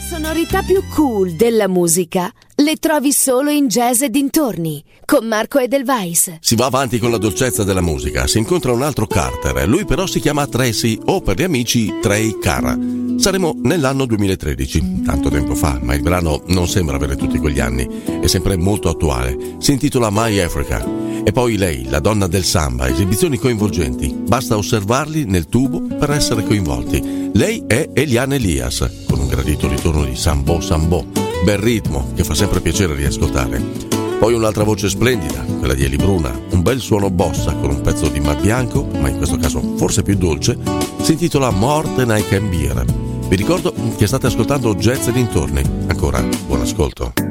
sonorità più cool della musica le trovi solo in Jazz e dintorni, con Marco Edelweiss. Si va avanti con la dolcezza della musica, si incontra un altro Carter, lui però si chiama Tracy o per gli amici Trey Carra. Saremo nell'anno 2013, tanto tempo fa, ma il brano non sembra avere tutti quegli anni, è sempre molto attuale. Si intitola My Africa. E poi lei, la donna del samba, esibizioni coinvolgenti, basta osservarli nel tubo per essere coinvolti. Lei è Eliane Elias, con un gradito ritorno di Sambo Sambo, bel ritmo che fa sempre piacere riascoltare. Poi un'altra voce splendida, quella di Eli Bruna, un bel suono bossa con un pezzo di Mar Bianco, ma in questo caso forse più dolce, si intitola More Than I Can Bear. Vi ricordo che state ascoltando Jazz e dintorni. Ancora buon ascolto.